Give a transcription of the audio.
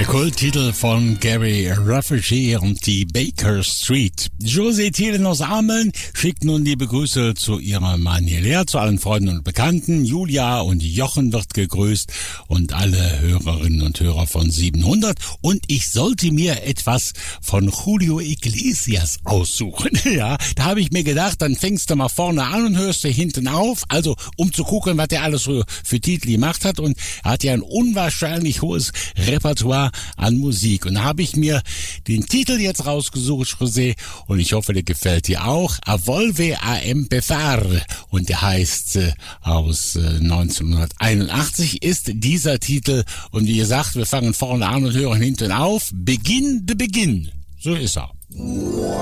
Der Kulttitel von Gary Rafferty und die Baker Street. José Thielen aus Ameln schickt nun liebe Grüße zu ihrer Mann Hilaire, zu allen Freunden und Bekannten. Julia und Jochen wird gegrüßt und alle Hörerinnen und Hörer von 700. Und ich sollte mir etwas von Julio Iglesias aussuchen. Ja, da habe ich mir gedacht, dann fängst du mal vorne an und hörst du hinten auf. Also, um zu gucken, was er alles so für Titel gemacht hat. Und er hat ja ein unwahrscheinlich hohes Repertoire an Musik. Und da habe ich mir den Titel jetzt rausgesucht, José, und ich hoffe, der gefällt dir auch. A Volve a Empezar. Und der heißt aus 1981 ist dieser Titel. Und wie gesagt, wir fangen vorne an und hören hinten auf. Begin the Begin. So ist er.